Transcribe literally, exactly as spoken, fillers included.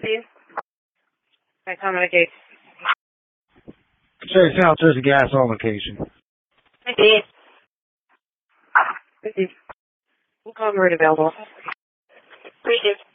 please? Can I come on a case? Say, South Jersey Gas on location. fifty. fifty. We'll call Marine available. Thank you.